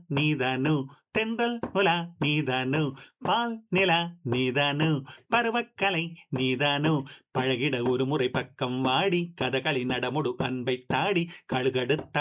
நீதானு தென்றல் உலா நீதானு பால் நிலா நீதானு பருவக்கலை நீதானு பழகிட ஒரு முறை பக்கம் வாடி கதகளி நடமுடு அன்பை தாடி கழுகடுத்த